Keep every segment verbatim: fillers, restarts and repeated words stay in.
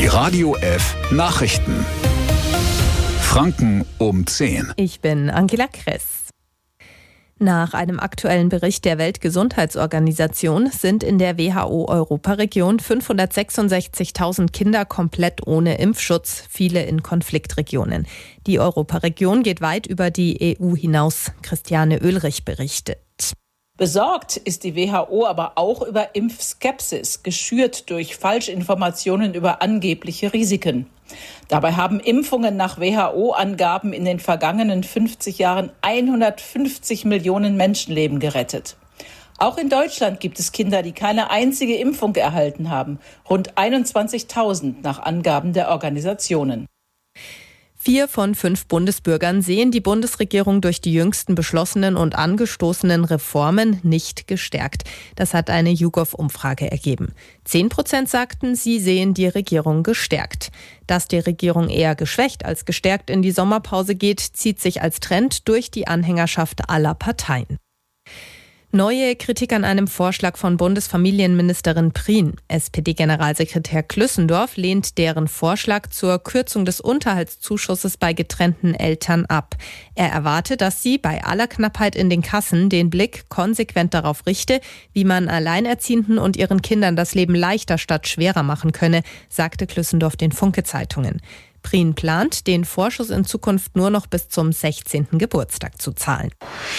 Die Radio F Nachrichten. Franken um zehn. Ich bin Angela Kress. Nach einem aktuellen Bericht der Weltgesundheitsorganisation sind in der W H O-Europaregion fünfhundertsechsundsechzigtausend Kinder komplett ohne Impfschutz, viele in Konfliktregionen. Die Europaregion geht weit über die E U hinaus. Christiane Oehlrich berichtet. Besorgt ist die W H O aber auch über Impfskepsis, geschürt durch Falschinformationen über angebliche Risiken. Dabei haben Impfungen nach W H O-Angaben in den vergangenen fünfzig Jahren hundertfünfzig Millionen Menschenleben gerettet. Auch in Deutschland gibt es Kinder, die keine einzige Impfung erhalten haben. Rund einundzwanzigtausend nach Angaben der Organisationen. Vier von fünf Bundesbürgern sehen die Bundesregierung durch die jüngsten beschlossenen und angestoßenen Reformen nicht gestärkt. Das hat eine YouGov-Umfrage ergeben. Zehn Prozent sagten, sie sehen die Regierung gestärkt. Dass die Regierung eher geschwächt als gestärkt in die Sommerpause geht, zieht sich als Trend durch die Anhängerschaft aller Parteien. Neue Kritik an einem Vorschlag von Bundesfamilienministerin Prien. S P D-Generalsekretär Klüssendorf lehnt deren Vorschlag zur Kürzung des Unterhaltszuschusses bei getrennten Eltern ab. Er erwarte, dass sie bei aller Knappheit in den Kassen den Blick konsequent darauf richte, wie man Alleinerziehenden und ihren Kindern das Leben leichter statt schwerer machen könne, sagte Klüssendorf den Funke-Zeitungen. Prien plant, den Vorschuss in Zukunft nur noch bis zum sechzehnten Geburtstag zu zahlen.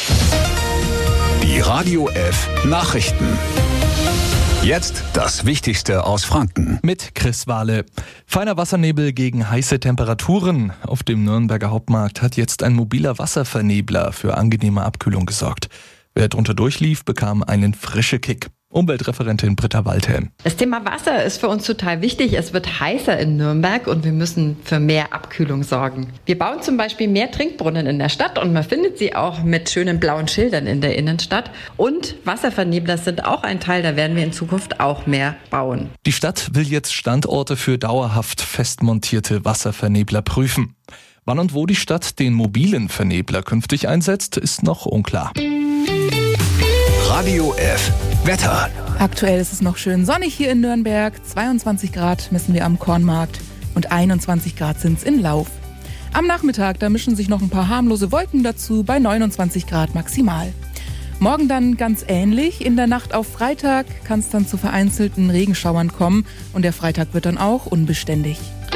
Die Radio F Nachrichten. Jetzt das Wichtigste aus Franken. Mit Chris Wahle. Feiner Wassernebel gegen heiße Temperaturen. Auf dem Nürnberger Hauptmarkt hat jetzt ein mobiler Wasservernebler für angenehme Abkühlung gesorgt. Wer drunter durchlief, bekam einen frischen Kick. Umweltreferentin Britta Waldhelm. Das Thema Wasser ist für uns total wichtig. Es wird heißer in Nürnberg und wir müssen für mehr Abkühlung sorgen. Wir bauen zum Beispiel mehr Trinkbrunnen in der Stadt und man findet sie auch mit schönen blauen Schildern in der Innenstadt. Und Wasservernebler sind auch ein Teil, da werden wir in Zukunft auch mehr bauen. Die Stadt will jetzt Standorte für dauerhaft festmontierte Wasservernebler prüfen. Wann und wo die Stadt den mobilen Vernebler künftig einsetzt, ist noch unklar. Radio F Wetter. Aktuell ist es noch schön sonnig hier in Nürnberg. zweiundzwanzig Grad messen wir am Kornmarkt und einundzwanzig Grad sind es in Lauf. Am Nachmittag, da mischen sich noch ein paar harmlose Wolken dazu, bei neunundzwanzig Grad maximal. Morgen dann ganz ähnlich. In der Nacht auf Freitag kann es dann zu vereinzelten Regenschauern kommen und der Freitag wird dann auch unbeständig.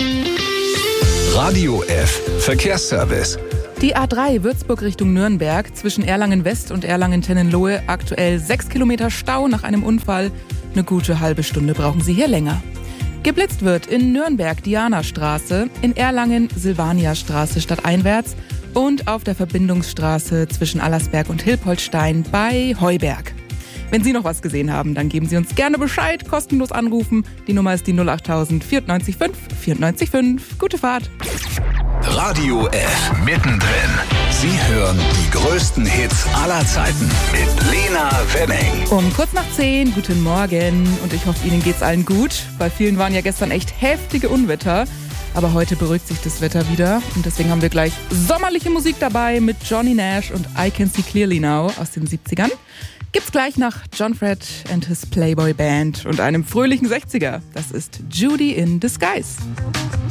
Radio F Verkehrsservice. Die A drei Würzburg Richtung Nürnberg zwischen Erlangen-West und Erlangen-Tennenlohe aktuell sechs Kilometer Stau nach einem Unfall. Eine gute halbe Stunde brauchen Sie hier länger. Geblitzt wird in Nürnberg Dianastraße, in Erlangen Silvaniastraße stadteinwärts und auf der Verbindungsstraße zwischen Allersberg und Hilpoltstein bei Heuberg. Wenn Sie noch was gesehen haben, dann geben Sie uns gerne Bescheid, kostenlos anrufen. Die Nummer ist die null acht null null vier neun fünf vier neun fünf. Gute Fahrt! Radio F mittendrin. Sie hören die größten Hits aller Zeiten mit Lena Wenning. Um kurz nach zehn, guten Morgen und ich hoffe, Ihnen geht's allen gut. Bei vielen waren ja gestern echt heftige Unwetter, aber heute beruhigt sich das Wetter wieder und deswegen haben wir gleich sommerliche Musik dabei mit Johnny Nash und I Can See Clearly Now aus den siebzigern. Gibt's gleich nach John Fred and his Playboy Band und einem fröhlichen sechziger. Das ist Judy in Disguise.